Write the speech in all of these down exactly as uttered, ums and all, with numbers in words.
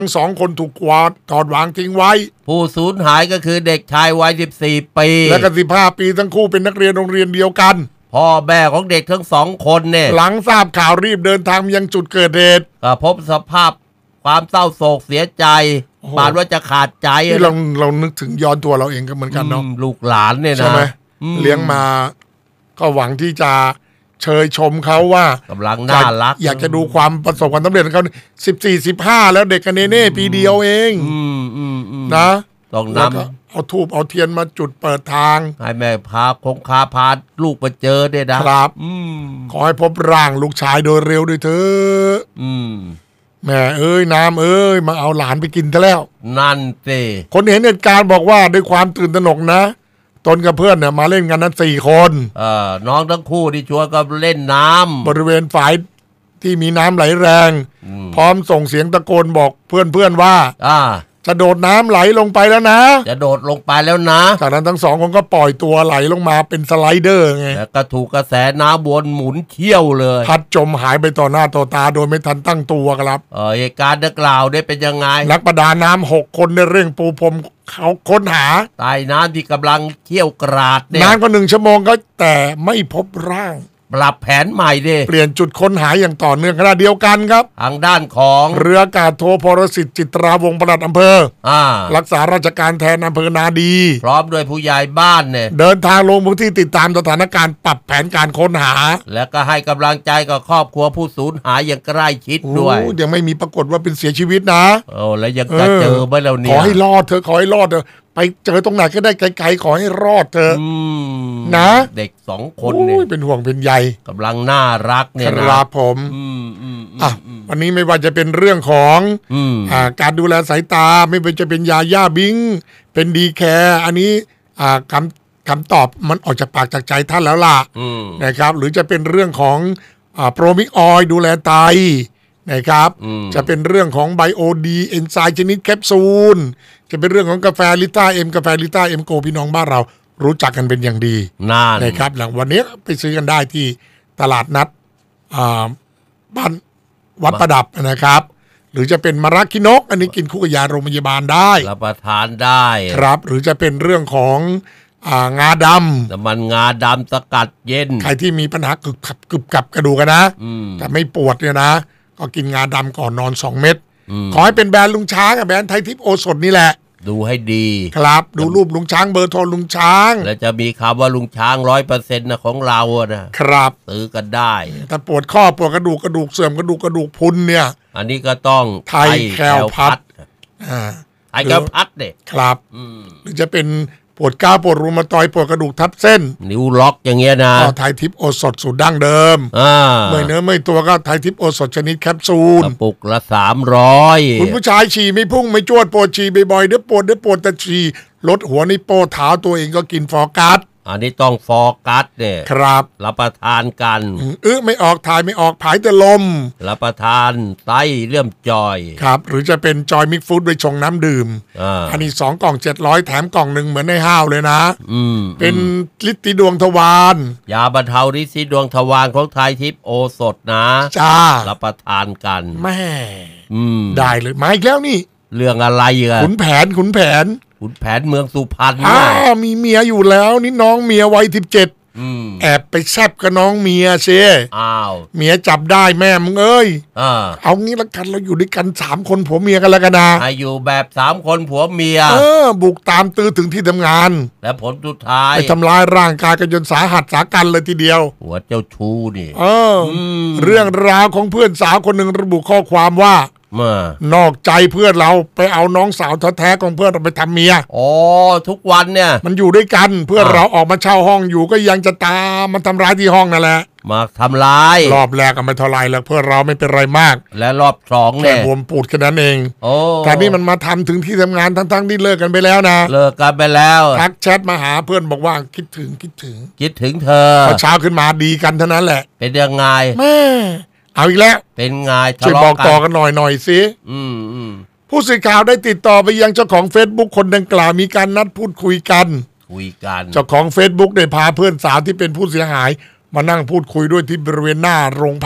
ทั้งสองคนถูกกวาดถอดวางทิ้งไว้ผู้สูญหายก็คือเด็กชายวัยสิบสี่ปีและก็สิบห้าปีทั้งคู่เป็นนักเรียนโรงเรียนเดียวกันพ่อแม่ของเด็กทั้งสองคนเนี่ยหลังทราบข่าวรีบเดินทางยังจุดเกิดเหตุก็พบสภาพความเศร้าโศกเสียใจปานว่าจะขาดใจเราเรานึกถึงย้อนตัวเราเองก็เหมือนกันเนาะลูกหลานเนี่ยนะใช่ไหมเลี้ยงมาก็หวังที่จะเชยชมเขาว่ากำลังน่ารักอยากจะดูความประสบความสำเร็จของเขาสิบสี่สิบห้าแล้วเด็กกันเน่เน่ปีเดียวเองนะต้องนำเอาทูบเอาเทียนมาจุดเปิดทางให้แม่พาคงคาพาลูกไปเจอได้นะครับขอให้พบร่างลูกชายโดยเร็วด้วยเถอะแม่เอ้ยน้ำเอ้ยมาเอาหลานไปกินซะแล้วนั่นสิคนเห็นเหตุการณ์บอกว่าด้วยความตื่นตระหนกนะตนกับเพื่อนเนี่ยมาเล่นกันนั้นสี่คนเออน้องทั้งคู่ที่ชวนกันเล่นน้ำบริเวณฝายที่มีน้ำไหลแรงพร้อมส่งเสียงตะโกนบอกเพื่อนๆว่าอ่าจะโดดน้ำไหลลงไปแล้วนะจะโดดลงไปแล้วนะจากนั้นทั้งสองคนก็ปล่อยตัวไหลลงมาเป็นสไลเดอร์ไงแล้วก็ถูกกระแสน้ำวนหมุนเขี้ยวเลยพัดจมหายไปต่อหน้าต่อตาโดยไม่ทันตั้งตัวครับเออเหตุการณ์ดังกล่าวได้เป็นยังไงนักประดาน้ำหกคนได้เร่งปูพรมเขาค้นหาใต้น้ำที่กำลังเขี้ยวกราดเนี่ยนานกว่าหนึ่งชั่วโมงก็แต่ไม่พบร่างปรับแผนใหม่ดิเปลี่ยนจุดค้นหาอย่างต่อเนื่องขณะเดียวกันครับทางด้านของเรืออากาศโทพรสิทธิ์จิตราวงศ์ปลัดอำเภอรักษาราชการแทนอำเภอนาดีพร้อมด้วยผู้ใหญ่บ้านเนี่ยเดินทางลงพื้นที่ติดตามสถานการณ์ปรับแผนการค้นหาและก็ให้กำลังใจกับครอบครัวผู้สูญหายอย่างใกล้ชิดด้วยยังไม่มีปรากฏว่าเป็นเสียชีวิตนะโอ้แล้วยังจะเจอไหมแล้วเนี่ยขอให้รอดเธอขอให้รอดเถอะไปเจอตรงไหนก็ได้ไกลๆขอให้รอดเถอะนะเด็กสองคนเนี่ยเป็นห่วงเป็นใยกำลังน่ารักเนี่ยนะครับผมอ่ะวันนี้ไม่ว่าจะเป็นเรื่องของอ่าการดูแลสายตาไม่ว่าจะเป็นยาย่าบิงเป็นดีแคร์อันนี้อ่าคำคำตอบมันออกจากปากจากใจท่านแล้วล่ะนะครับหรือจะเป็นเรื่องของอ่าโปรมิกออยดูแลไตนะครับจะเป็นเรื่องของไบโอดีเอนไซม์ชนิดแคปซูลจะเป็นเรื่องของกาแฟลิต้าเอ็มกาแฟลิต้าเอ็มโกพี่น้องบ้านเรารู้จักกันเป็นอย่างดีนะครับหลังวันนี้ไปซื้อกันได้ที่ตลาดนัดบ้านวัดประดับนะครับหรือจะเป็นมะระคินกอันนี้กินคู่กับยาโรงพยาบาลได้รับประทานได้ครับหรือจะเป็นเรื่องของงาดำน้ำมันงาดำสกัดเย็นใครที่มีปัญหากึบกับกึบกับกระดูกกันนะแต่ไม่ปวดเนี่ยนะก็กินงาดำก่อนนอนสองเม็ดขอให้เป็นแบรนด์ลุงช้างกับแบรนด์ไทยทิพย์โอสถนี่แหละดูให้ดีครับดูรูปลุงช้างเบอร์โทรลุงช้างแล้วจะมีคำว่าลุงช้างร้อยเปอร์เซ็นต์นะของเราอะนะครับซื้อกันได้ถ้าปวดข้อปวดกระดูกกระดูกเสื่อมกระดูกกระดูกพุนเนี่ยอันนี้ก็ต้องไทยแคลพัดอ่าไทยแคลพัดเนี่ยครับหรือจะเป็นปวดก้าวปวดรูมาตอยปวดกระดูกทับเส้นนิ้วล็อกอย่างเงี้ยนะก็ไทยทิพย์โอสถสูตรดั้งเดิมเมื่อยเนื้อเมื่อยตัวก็ไทยทิพย์โอสถชนิดแคปซูลกระปุกละสามร้อยคุณผู้ชายฉี่ไม่พุ่งไม่จวดปวดฉี่บ่อยๆเด้อปวดเด้อปวดแต่ฉี่ลดหัวในโป้เท้าตัวเองก็กินฟอร์กัสอันนี้ต้องฟอร์กัสเนี่ยครับรับประทานกันเออไม่ออกถ่ายไม่ออกผายแต่ลมรับประทานไตเลื่อมจอยครับหรือจะเป็นจอยมิกฟู้ดไปชงน้ำดื่มอันนี้สองกล่องเจ็ดร้อยแถมกล่องหนึ่งเหมือนในห้าวเลยนะเป็นฤทธิ์ดวงทวารยาบรรเทาฤทธิ์ดวงทวารของไทยทิพย์โอสถนะจ้ารับประทานกันแม่ได้เลยมาอีกแล้วนี่เรื่องอะไรอ่ะขุนแผนขุนแผนขุนแผนเมืองสุพรรณอ้าวมีเมียอยู่แล้วนี่น้องเมียวัยสิบเจ็ดแอบไปแซบกับน้องเมียเช่อ้าวเมียจับได้แม่มึงเอ้ยเอางี้ละกันเราอยู่ด้วยกันสามคนผัวเมียกันแล้วกันนะให้อยู่แบบสามคนผัวเมียเออบุกตามตื้อถึงที่ทำงานและผลสุดท้ายไปทำร้ายร่างกายกันจนสาหัสสากันเลยทีเดียวหัวเจ้าชู้นี่เออเรื่องราวของเพื่อนสาวคนหนึ่งระบุข้อความว่านอกใจเพื่อนเราไปเอาน้องสาวแท้ๆของเพื่อนเราไปทำเมียอ๋อทุกวันเนี่ยมันอยู่ด้วยกันเพื่อนเราออกมาเช่าห้องอยู่ก็ยังจะตามมันทำร้ายที่ห้องนั่นแหละมาทำร้ายรอบแรกก็ไม่เท่าไรแล้วเพื่อนเราไม่เป็นไรมากและรอบสองเนี่ยแค่บวมปูดแค่นั้นเองโอ้แต่นี่มันมาทำถึงที่ทำงานทั้งๆที่เลิกกันไปแล้วนะเลิกกันไปแล้วทักแชทมาหาเพื่อนบอกว่าคิดถึงคิดถึงคิดถึงเธอพอเช้าขึ้นมาดีกันเท่านั้นแหละเป็นยังไงแม่เอาอีกแล้วเป็นไงช่วยบอกต่อกันหน่อยหน่อยสิผู้สื่อข่าวได้ติดต่อไปยังเจ้าของ Facebook คนดังกล่าวมีการนัดพูดคุยกันคุยกันเจ้าของ Facebook ได้พาเพื่อนสาวที่เป็นผู้เสียหายมานั่งพูดคุยด้วยที่บริเวณหน้าโรงพัก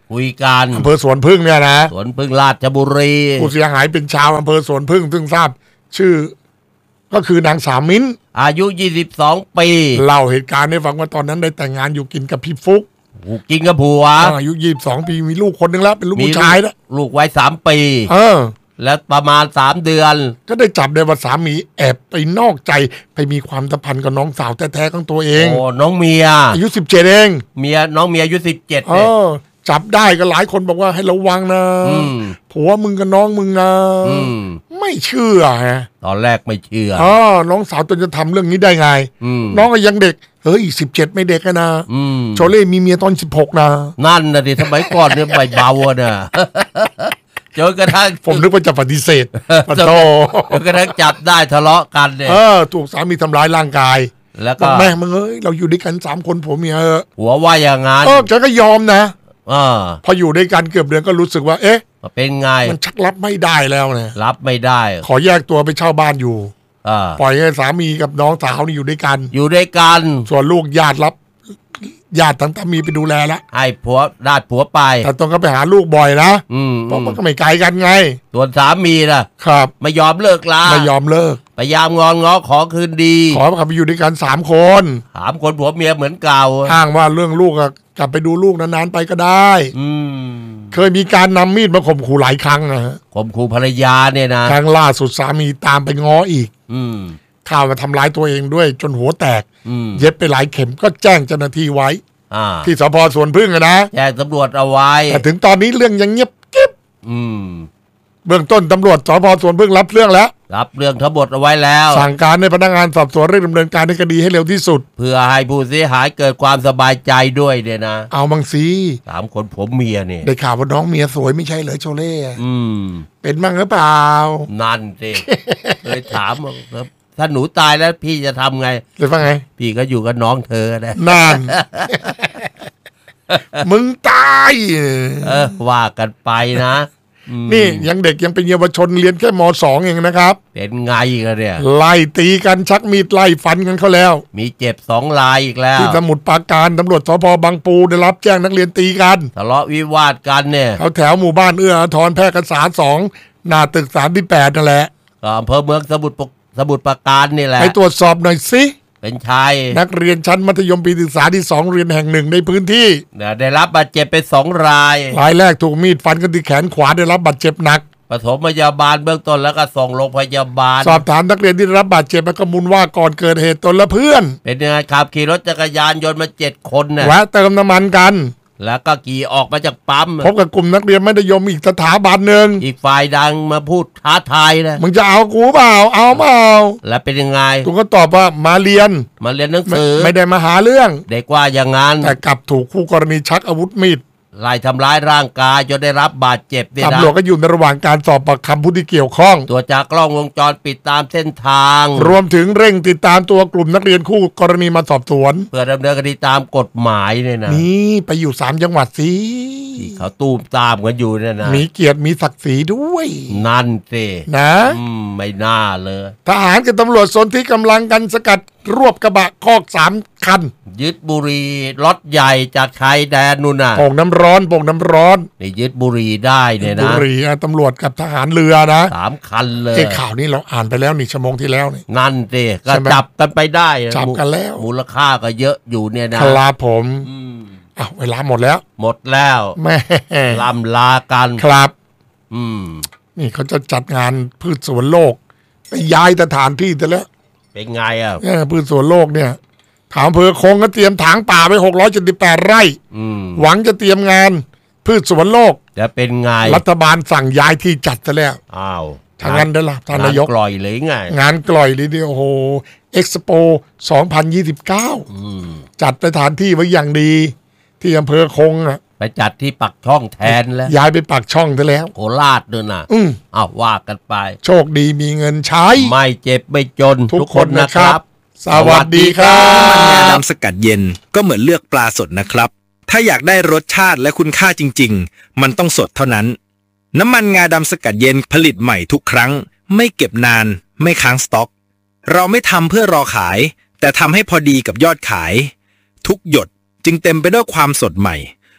คุยกันอำเภอสวนพึ่งเนี่ยนะสวนพึ่งราชบุรีผู้เสียหายเป็นชาวอำเภอสวนพึ่งซึ่งทราบชื่อก็คือนางสาวมิ้นอายุยี่สิบสองปีเล่าเหตุการณ์ให้ฟังว่าตอนนั้นได้แต่งงานอยู่กินกับพี่ฟุกกินกับผัวอายุยี่สิบสองปีมีลูกคนนึงแล้วเป็นลูกผู้ชายแล้วลูกไว้สามปีเออแล้วประมาณสามเดือนก็ได้จับได้ว่าสามีแอบไปนอกใจไปมีความสัมพันธ์กับน้องสาวแท้ๆของตัวเองโอ้น้องเมียอายุสิบเจ็ดเองเมียน้องเมียอายุสิบเจ็ดเออจับได้ก็หลายคนบอกว่าให้ระวังนะผัวมึงกับน้องมึงนะไม่เชื่อฮะตอนแรกไม่เชื่ออ๋อน้องสาวตนจะทำเรื่องนี้ได้ไงน้องก็ยังเด็กเฮ้ยสิบเจ็ดไม่เด็กนะโชเล่มีเมียตอนสิบหกนะนั่นนะดิทำไมก่อนเนี่ยใบเบาเนี่ยจนกระทั่งผมนึกว่าจะปฏิเสธปะโตจนกระทั่งจับได้ทะเลาะกันเนี่ยเออถูกสามีทำร้ายร่างกายแล้วก็แม่มึงเอ้ยเราอยู่ด้วยกันสามคนผัวเมียผัวว่าอย่างงั้นเออแกก็ยอมนะอพออยู่ด้วยกันเกือบเดือนก็รู้สึกว่าเอ๊ะเป็นไงมันชักรับไม่ได้แล้วเนี่ยรับไม่ได้ขอแยกตัวไปเช่าบ้านอยู่ปล่อยให้สามีกับน้องสาวนี่อยู่ด้วยกันอยู่ด้วยกันส่วนลูกญาติรับญาติทั้งสามีไปดูแลแล้วให้ผัวญาติผัวไปแต่ต้องก็ไปหาลูกบ่อยนะเพราะมันก็ไม่ไกลกันไงส่วนสามีล่ะครับไม่ยอมเลิกลาไม่ยอมเลิกพยายามงอนง้อขอคืนดีขอขับไปอยู่ด้วยกันสามคนสามคนผัวเมียเหมือนเก่าอ้างว่าเรื่องลูกกลับไปดูลูกนานๆไปก็ได้อืมเคยมีการนำมีดมาข่มขู่หลายครั้งนะฮะข่มขู่ภรรยาเนี่ยนะครั้งล่าสุดสามีตามไปง้ออีกอืมข่าวมาทำร้ายตัวเองด้วยจนหัวแตกเย็บไปหลายเข็มก็แจ้งเจ้าหน้าที่ไว้ที่สพสวนพึ่งนะแจ้งตำรวจเอาไว้แต่ถึงตอนนี้เรื่องยังเงียบกิ๊บเบื้องต้นตำรวจสพสวนพึ่งรับเรื่องแล้วรับเรื่องทั้งหมดเอาไว้แล้วสั่งการให้พนักงานสอบสวนเร่งดำเนินการในคดีให้เร็วที่สุดเพื่อให้ผู้เสียหายเกิดความสบายใจด้วยเนี่ยนะเอาบังสิสามคนผมเมียเนี่ยได้ข่าวว่าน้องเมียสวยไม่ใช่เหรอโชเล่อืมเป็นมั่งหรือเปล่านั่นสิเคยถามครับถ้าหนูตายแล้วพี่จะทำไงเลยว่าไงพี่ก็อยู่กับน้องเธอนะนั่นมึงตายเออว่ากันไปนะนี่ยังเด็กยังเป็นเยาวชนเรียนแค่ม.สอง เองนะครับเป็นไงกันเนี่ยไล่ตีกันชักมีดไล่ฟันกันเขาแล้วมีเจ็บสองรายอีกแล้วที่สมุทรปราการตำรวจสพบางปูได้รับแจ้งนักเรียนตีกันทะเลาะวิวาทกันเนี่ยแถวแถวหมู่บ้านเอื้ออาทรแพร่กษาสองหน้าตึกสามที่แปดนั่นแหละอำเภอเมืองสมุทรสมุทรปราการนี่แหละไปตรวจสอบหน่อยสิเป็นชายนักเรียนชั้นมัธยมปีศึกษาที่สองเรียนแห่งหนึ่งในพื้นที่ได้รับบาดเจ็บเป็นสองรายรายแรกถูกมีดฟันกันที่แขนขวาได้รับบาดเจ็บหนักปฐมพยาบาลเบื้องต้นแล้วก็ส่งโรงพยาบาลสอบถามนักเรียนที่ได้รับบาดเจ็บและข้อมูลว่าก่อนเกิดเหตุตนและเพื่อนเป็นยังไงขับขี่รถจักรยานยนต์มาเจ็ดคนเนี่ยแวะเติมน้ำมันกันแล้วก็ขี่ออกมาจากปั๊มพบกับกลุ่มนักเรียนมัธยมอีกสถาบันหนึ่งอีกฝ่ายดังมาพูดท้าทายนะมึงจะเอากูเปล่าเอาเปล่าแล้วเป็นยังไงกูก็ตอบว่ามาเรียนมาเรียนหนังสือไม่ได้มาหาเรื่องเด็กว่าอย่างนั้นแต่กลับถูกคู่กรณีชักอาวุธมีดไล่ทำร้ายร่างกายจนได้รับบาดเจ็บเนี่ยนะตำรวจก็อยู่ในระหว่างการสอบปากคำผู้ที่เกี่ยวข้องตัวจากกล้องวงจรปิดตามเส้นทางรวมถึงเร่งติดตามตัวกลุ่มนักเรียนคู่กรณีมาสอบสวนเพื่อดำเนินคดีตามกฎหมายเนี่ยนะนี่ไปอยู่สามจังหวัดสิเขาตูมตามกันอยู่เนี่ยนะมีเกียรติมีศักดิ์ศรีด้วยนั่นสินะอืมไม่น่าเลยทหารกับตำรวจสนที่กำลังกันสกัดรวบกระบะคอกสามคันยึดบุหรี่รถใหญ่จากชายแดนนู่นน่ะโป่งน้ำร้อนโป่งน้ำร้อนนี่ยึดบุหรี่ได้เนี่ยนะบุหรี่ตำรวจกับทหารเรือนะสามคันเลยไอ้ข่าวนี้เราอ่านไปแล้วนี่ชั่วโมงที่แล้วนี่นั่นสิก็จับกันไปได้จับกันแล้วมูลค่าก็เยอะอยู่เนี่ยนะครับผมอ้าวเวลาหมดแล้วหมดแล้วแม่ล่ำลากันครับอืมนี่เขาจะจัดงานพืชสวนโลกไปย้ายสถานที่แต่แล้วเป็นไงอ่ะพืชสวนโลกเนี่ยถามอำเภอคงก็เตรียมถางป่าไปหกร้อยเจ็ดสิบแปดไร่หวังจะเตรียมงานพืชสวนโลกจะเป็นไงรัฐบาลสั่งย้ายที่จัดซะแล้วอ้าวทางนั้นได้ละท่านนายกกล่อยเลยไงงานกล่อยเลยเดียวโอ้โหเอ็กซ์โปสองพันยี่สิบเก้าจัดสถานที่ไว้อย่างดีที่อำเภอคงอ่ะไปจัดที่ปักช่องแทนแล้วย้ายไปปักช่องซะแล้วโคราชด้วยนะอืมอ้าวว่ากันไปโชคดีมีเงินใช้ไม่เจ็บไม่จนทุกคนนะครับสวัสดีครับน้ำมันงาดำสกัดเย็นก็เหมือนเลือกปลาสดนะครับถ้าอยากได้รสชาติและคุณค่าจริงๆมันต้องสดเท่านั้นน้ำมันงาดำสกัดเย็นผลิตใหม่ทุกครั้งไม่เก็บนานไม่ค้างสต็อกเราไม่ทำเพื่อรอขายแต่ทำให้พอดีกับยอดขายทุกหยดจึงเต็มไปด้วยความสดใหม่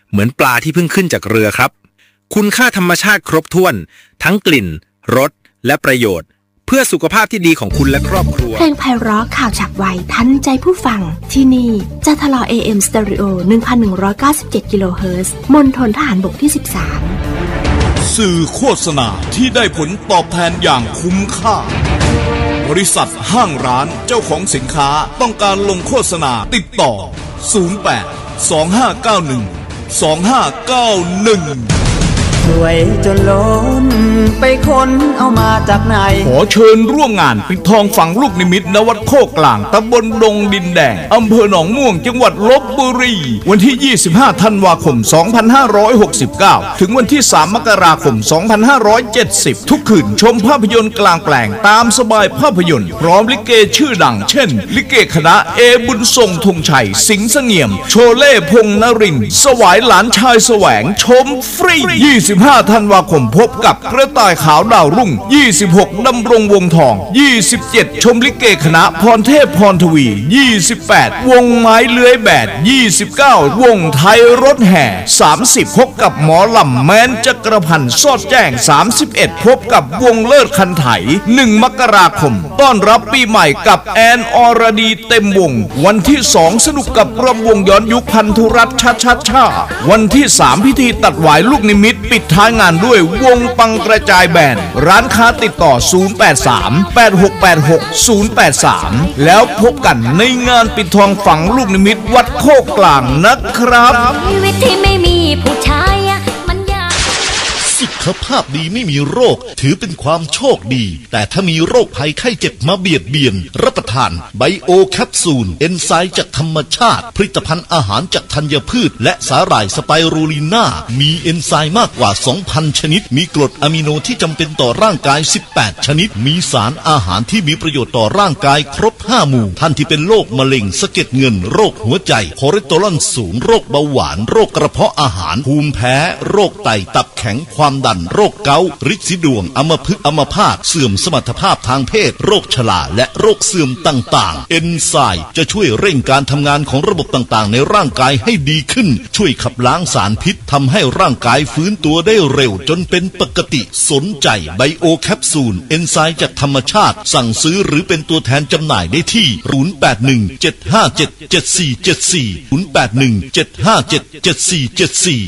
เหมือนปลาที่เพิ่งขึ้นจากเรือครับคุณค่าธรรมชาติครบถ้วนทั้งกลิ่นรสและประโยชน์เพื่อสุขภาพที่ดีของคุณและครอบครัวเพลงไพเราะข่าวฉับไวทันใจผู้ฟังที่นี่จะทลอ เอ เอ็ม Stereo หนึ่งพันหนึ่งร้อยเก้าสิบเจ็ด กิโลเฮิรตซ์มณฑลทหารบกที่สิบสามสื่อโฆษณาที่ได้ผลตอบแทนอย่างคุ้มค่าบริษัทห้างร้านเจ้าของสินค้าต้องการลงโฆษณาติดต่อศูนย์ แปด สอง ห้า เก้า หนึ่ง สอง ห้า เก้า หนึ่งรวยจนล้นไปค้นเอามาจากไหนขอเชิญร่วมงานปิดทองฝังลูกนิมิตณวัดโคกลางตำบลดงดินแดงอำเภอหนองม่วงจังหวัดลพบุรีวันที่ยี่สิบห้าธันวาคมสองพันห้าร้อยหกสิบเก้าถึงวันที่สามมกราคมสองพันห้าร้อยเจ็ดสิบทุกคืนชมภาพยนตร์กลางแปลงตามสบายภาพยนตร์พร้อมลิเกชื่อดังเช่นลิเกคณะเอบุญทรงธงชัยสิงห์เสงี่ยมโชเล่พงษ์นรินทร์สวายหลานชายแสวงชมฟรียี่สิบห้าธันวาคมพบกับกระต่ายขาวดาวรุ่งยี่สิบหกดำรงวงทองยี่สิบเจ็ดชมลิเกคณะพรเทพพรทวียี่สิบแปดวงไม้เลื้อยแบดยี่สิบเก้าวงไทยรถแห่สามสิบพบกับหมอลำแม้นจักรพันธ์สอดแจ้งสามสิบเอ็ดพบกับวงเลิศคันไถหนึ่งมกราคมต้อนรับปีใหม่กับแอนอรดีเต็มวงวันที่สองสนุกกับรำวงย้อนยุคพันธุรัตน์ชัดชัดชาวันที่สามพิธีตัดหวายลูกนิมิตปิดท้ายงานด้วยวงปังกระจายแบนด์ร้านค้าติดต่อศูนย์ แปด สาม แปด หก แปด หก ศูนย์ แปด สามแล้วพบกันในงานปิดทองฝังลูกนิมิตวัดโคกกลางนะครับชีวิตที่ไม่มีผู้ชายมันยากสุขภาพดีไม่มีโรคถือเป็นความโชคดีแต่ถ้ามีโรคภัยไข้เจ็บมาเบียดเบียนรับประทานไบโอแคปซูลเอนไซม์จากธรรมชาติผลิตภัณฑ์อาหารจากธัญพืชและสาหร่ายสไปรูลิน่ามีเอนไซม์มากกว่า สองพัน ชนิดมีกรดอะมิโนที่จำเป็นต่อร่างกายสิบแปดชนิดมีสารอาหารที่มีประโยชน์ต่อร่างกายครบห้าหมู่ท่านที่เป็นโรคมะเร็งสะเก็ดเงินโรคหัวใจคอเลสเตอรอลสูงโรคเบาหวานโรคกระเพาะอาหารภูมิแพ้โรคไตตับแข็งความดันโรคเกาต์ฤทธิ์สีดวงอัมพฤกษ์อัมพาตเสื่อมสมรรถภาพทางเพศโรคชราและโรคเสื่อมต่างๆเอนไซม์จะช่วยเร่งการทำงานของระบบต่างๆในร่างกายให้ดีขึ้นช่วยขับล้างสารพิษทำให้ร่างกายฟื้นตัวได้เร็วจนเป็นปกติสนใจไบโอแคปซูลเอนไซม์จากธรรมชาติสั่งซื้อหรือเป็นตัวแทนจำหน่ายได้ที่ศูนย์ แปด หนึ่ง เจ็ด ห้า เจ็ด เจ็ด สี่ เจ็ด สี่ ศูนย์ แปด หนึ่ง เจ็ด ห้า เจ็ด เจ็ด สี่ เจ็ด สี่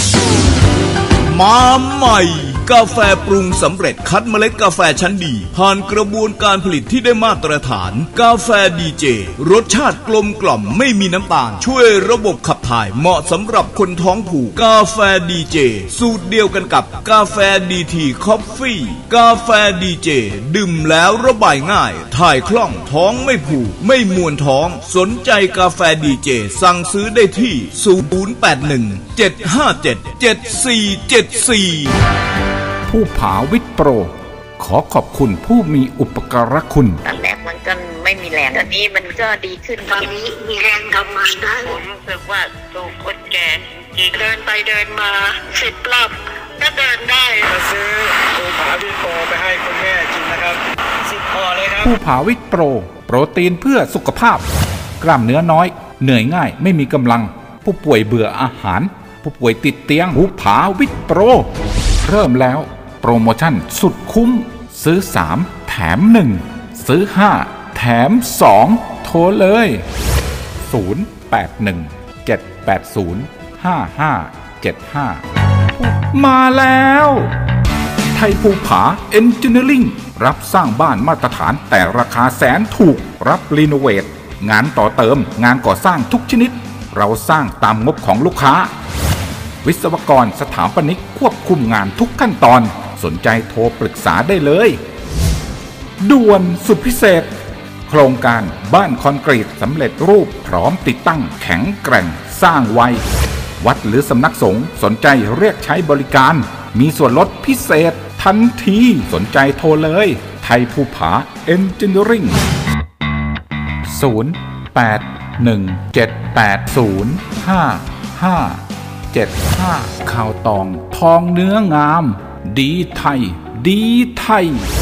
มาใหม่กาแฟปรุงสำเร็จคัดเมล็ดกาแฟชั้นดีผ่านกระบวนการผลิตที่ได้มาตรฐานกาแฟดีเจรสชาติกลมกล่อมไม่มีน้ำตาลช่วยระบบขับถ่ายเหมาะสำหรับคนท้องผูกกาแฟดีเจสูตรเดียวกันกับกาแฟดีทีคอฟฟี่กาแฟดีเจดื่มแล้วระบายง่ายถ่ายคล่องท้องไม่ผูกไม่มวนท้องสนใจกาแฟดีเจสั่งซื้อได้ที่ศูนย์ แปด หนึ่ง เจ็ด ห้า เจ็ด เจ็ด สี่ เจ็ด สี่ผู้ผาวิทย์โปรขอขอบคุณผู้มีอุปการะคุณตอนแรกมันก็ไม่มีแรงตอนนี้มันก็ดีขึ้นตอนนี้มีแรงทำงานได้ผมรู้สึกว่าสูงคนแก่เดินไปเดินมาสิบรอบก็เดินได้จะซื้อผู้ผาวิทย์โปรไปให้คุณแม่กินนะครับสิบพอเลยครับผู้ผาวิทย์โปรโปรตีนเพื่อสุขภาพกล้ามเนื้อน้อยเหนื่อยง่ายไม่มีกำลังผู้ป่วยเบื่ออาหารผู้ป่วยติดเตียงผู้ผาวิทย์โปรเริ่มแล้วโปรโมชั่นสุดคุ้มซื้อสามแถมหนึ่งซื้อห้าแถมสองโทรเลยศูนย์ แปด หนึ่ง เจ็ด แปด ศูนย์ ห้า ห้า เจ็ด ห้ามาแล้วไทยภูผาเอนจิเนียริ่งรับสร้างบ้านมาตรฐานแต่ราคาแสนถูกรับรีโนเวทงานต่อเติมงานก่อสร้างทุกชนิดเราสร้างตามงบของลูกค้าวิศวกรสถาปนิกควบคุมงานทุกขั้นตอนสนใจโทรปรึกษาได้เลยด่วนสุดพิเศษโครงการบ้านคอนกรีตสำเร็จรูปพร้อมติดตั้งแข็งแกร่งสร้างไววัดหรือสำนักสงฆ์สนใจเรียกใช้บริการมีส่วนลดพิเศษทันทีสนใจโทรเลยไทยภูผาเอนจิเนียริ่งศูนย์ แปด หนึ่ง เจ็ด แปด ศูนย์ ห้า ห้า เจ็ด ห้าข้าวตองทองเนื้องามดีไทยดีไทย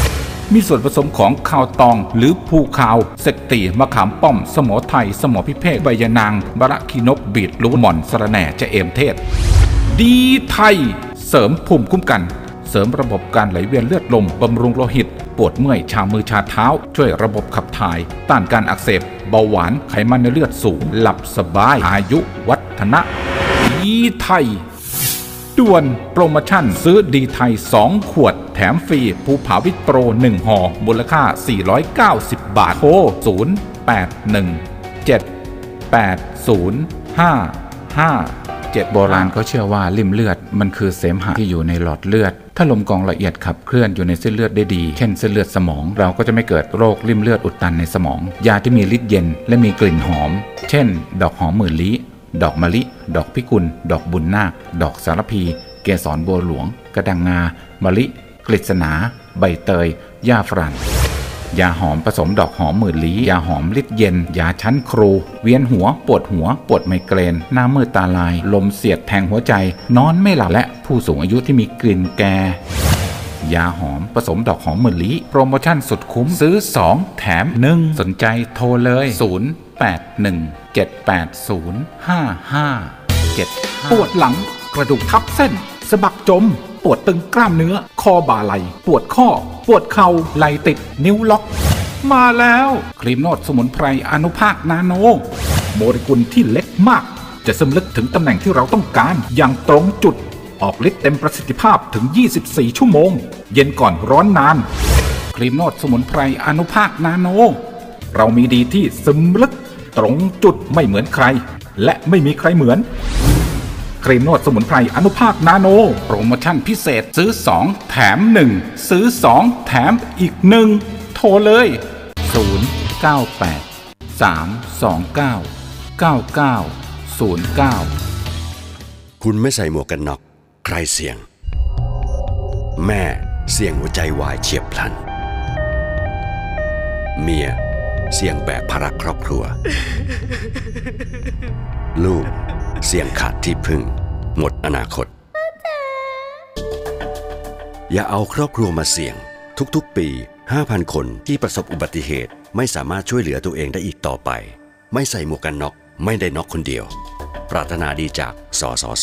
มีส่วนผสมของข่าวตองหรือภูคาวเสกตีมะขามป้อมสมอไทยสมอพิเภกใบยะนางบะระคีนกบีดลูกหม่อนสะระแหน่จะเอมเทศดีไทยเสริมภูมิคุ้มกันเสริมระบบการไหลเวียนเลือดลมบำรุงโลหิตปวดเมื่อยชามือชาเท้าช่วยระบบขับถ่ายต้านการอักเสบเบาหวานไขมันในเลือดสูงหลับสบายอายุวัฒนะดีไทยด่วนโปรโมชั่นซื้อดีไทยสองขวดแถมฟรีภูผาวิตโปรหนึ่งห่อมูลค่าสี่ร้อยเก้าสิบบาทโทรศูนย์ แปด หนึ่ง เจ็ด แปด ศูนย์ ห้า ห้า เจ็ดโบราณเขาเชื่อว่าลิ่มเลือดมันคือเสมหะที่อยู่ในหลอดเลือดถ้าลมกรองละเอียดขับเคลื่อนอยู่ในเส้นเลือดได้ดีเช่นเส้นเลือดสมองเราก็จะไม่เกิดโรคลิ่มเลือดอุดตันในสมองยาที่มีฤทธิ์เย็นและมีกลิ่นหอมเช่นดอกหอมหมื่นลี้ดอกมะลิดอกพิกุลดอกบุญนาคดอกสารพีเกสรบัวหลวงกระดังงามะลิกฤษณาใบเตยหญ้าฝรั่งยาหอมผสมดอกหอมหมื่นลี้ยาหอมฤทธิ์เย็นยาชั้นครูเวียนหัวปวดหัวปวดไมเกรนหน้ามืดตาลายลมเสียดแทงหัวใจนอนไม่หลับและผู้สูงอายุที่มีกลิ่นแก่ยาหอมผสมดอกหอมหมื่นลี้โปรโมชั่นสุดคุ้มซื้อสองแถมหนึ่งสนใจโทรเลยศูนย์ แปด หนึ่ง เจ็ด แปด ศูนย์ ห้า ห้า เจ็ด ปวดหลังกระดูกทับเส้นสะบักจมปวดตึงกล้ามเนื้อคอบ่าไหล่ปวดข้อปวดเข่าไหล่ติดนิ้วล็อกมาแล้วครีมนวดสมุนไพรอนุภาคนาโนโมเลกุลที่เล็กมากจะซึมลึกถึงตำแหน่งที่เราต้องการอย่างตรงจุดออกฤทธิ์เต็มประสิทธิภาพถึงยี่สิบสี่ชั่วโมงเย็นก่อนร้อนนานครีมนวดสมุนไพรอนุภาคนาโนเรามีดีที่ซึมลึกตรงจุดไม่เหมือนใครและไม่มีใครเหมือนครีมนวดสมุนไพรอนุภาคนาโนโปรโมชั่นพิเศษซื้อสองแถมหนึ่งซื้อสองแถมอีกหนึ่งโทรเลยศูนย์ เก้า แปด สาม สอง เก้า เก้า เก้า ศูนย์ เก้าคุณไม่ใส่หมวกกันน็อกใครเสี่ยงแม่เสี่ยงหัวใจวายเฉียบพลันเมียเสี่ยงแบกภาระครอบครัวลูกเสี่ยงขาดที่พึ่งหมดอนาคตอย่าเอาครอบครัวมาเสี่ยงทุกๆปี ห้าพัน คนที่ประสบอุบัติเหตุไม่สามารถช่วยเหลือตัวเองได้อีกต่อไปไม่ใส่หมวกกันน็อกไม่ได้น็อกคนเดียวปรารถนาดีจากสสส.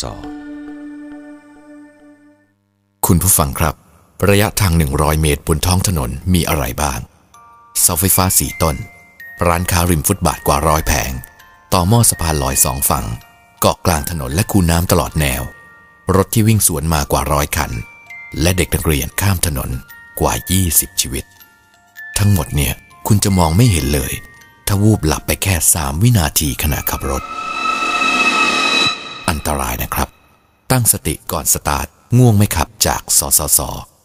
คุณผู้ฟังครับระยะทางหนึ่งร้อยเมตรบนท้องถนนมีอะไรบ้างเสาไฟฟ้าสี่ต้นร้านค้าริมฟุตบาทกว่าร้อยแผงต่อหม้อสะพานลอยสองฝั่งเกาะกลางถนนและคูน้ำตลอดแนวรถที่วิ่งสวนมากว่าร้อยคันและเด็กนักเรียนข้ามถนนกว่ายี่สิบชีวิตทั้งหมดเนี่ยคุณจะมองไม่เห็นเลยถ้าวูบหลับไปแค่สามวินาทีขณะขับรถอันตรายนะครับตั้งสติก่อนสตาร์ทง่วงไม่ขับจากสสส.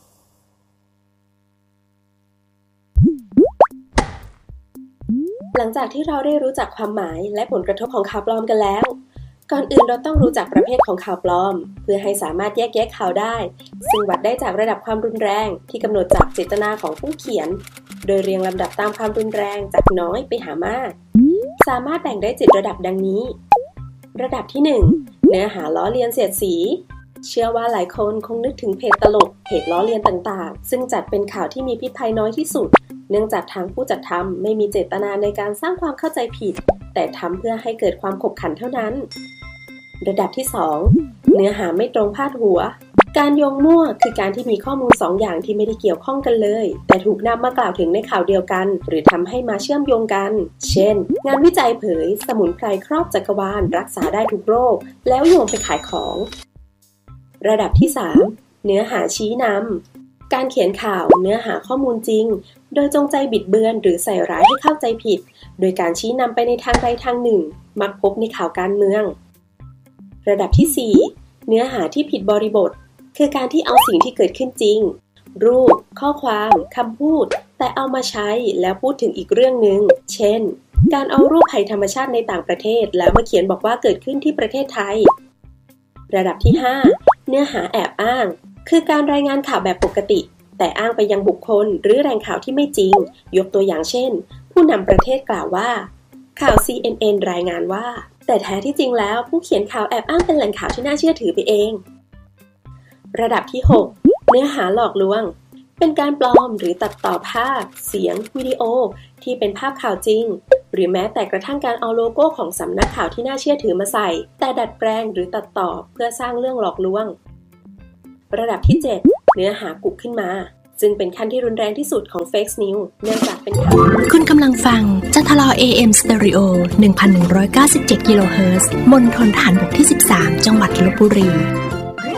หลังจากที่เราได้รู้จักความหมายและผลกระทบของข่าวปลอมกันแล้วก่อนอื่นเราต้องรู้จักประเภทของข่าวปลอมเพื่อให้สามารถแยกแยะข่าวได้ซึ่งวัดได้จากระดับความรุนแรงที่กำหนดจากเจตนาของผู้เขียนโดยเรียงลำดับตามความรุนแรงจากน้อยไปหามากสามารถแบ่งได้เจ็ดระดับดังนี้ระดับที่หนึ่งเนื้อหาล้อเลียนเสียดสีเชื่อว่าหลายคนคงนึกถึงเพจตลกเพจล้อเลียนต่างๆซึ่งจัดเป็นข่าวที่มีพิษภัยน้อยที่สุดเนื่องจากทางผู้จัดทำไม่มีเจตนาในการสร้างความเข้าใจผิดแต่ทำเพื่อให้เกิดความขบขันเท่านั้นระดับที่สองเนื้อหาไม่ตรงพาดหัวการโยงมั่วคือการที่มีข้อมูลสองอย่างที่ไม่ได้เกี่ยวข้องกันเลยแต่ถูกนำมากล่าวถึงในข่าวเดียวกันหรือทำให้มาเชื่อมโยงกันเช่นงานวิจัยเผยสมุนไพรครอบจักรวาลรักษาได้ทุกโรคแล้วโยงไปขายของระดับที่สามเนื้อหาชี้นำการเขียนข่าวเนื้อหาข้อมูลจริงโดยจงใจบิดเบือนหรือใส่ร้ายให้เข้าใจผิดโดยการชี้นำไปในทางใดทางหนึ่งมักพบในข่าวการเมืองระดับที่สี่เนื้อหาที่ผิดบริบทคือการที่เอาสิ่งที่เกิดขึ้นจริงรูปข้อความคำพูดแต่เอามาใช้แล้วพูดถึงอีกเรื่องนึงเช่นการเอารูปภัยธรรมชาติในต่างประเทศแล้วมาเขียนบอกว่าเกิดขึ้นที่ประเทศไทยระดับที่ห้าเนื้อหาแอบอ้างคือการรายงานข่าวแบบปกติแต่อ้างไปยังบุคคลหรือแหล่งข่าวที่ไม่จริงยกตัวอย่างเช่นผู้นำประเทศกล่าวว่าข่าว ซี เอ็น เอ็น รายงานว่าแต่แท้ที่จริงแล้วผู้เขียนข่าวแอบอ้างเป็นแหล่งข่าวที่น่าเชื่อถือไปเองระดับที่หกเนื้อหาหลอกลวงเป็นการปลอมหรือตัดต่อภาพเสียงวิดีโอที่เป็นภาพข่าวจริงหรือแม้แต่กระทั่งการเอาโลโก้ของสำนักข่าวที่น่าเชื่อถือมาใส่แต่ดัดแปลงหรือตัดต่อเพื่อสร้างเรื่องหลอกลวงระดับที่เจ็ดเนื้อหากุขึ้นมาซึ่งเป็นขั้นที่รุนแรงที่สุดของ Fake News เนื่องจากเป็นข่าวคุณกำลังฟังจัทลอ เอ เอ็ม Stereo หนึ่งพันหนึ่งร้อยเก้าสิบเจ็ด กิโลเฮิรตซ์ มณฑลทหารบกที่สิบสามจังหวัดลพบุรี